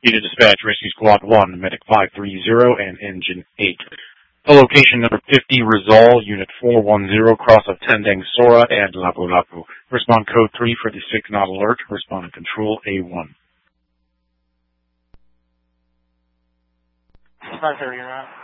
Unit Dispatch, Rescue Squad 1, Medic 530, and Engine 8. Location number 50, Rizal, Unit 410, cross of Tendang Sora and Lapu-Lapu. Respond code 3 for the 6-knot alert. Respond and control A1. Roger, you're on.